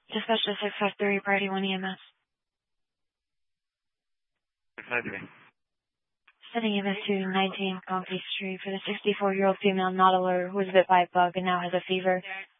Dispatch to 653, Priority 1 EMS. 653. Sending EMS to 19 Concrete Street for the 64-year-old female not alert who was bit by a bug and now has a fever.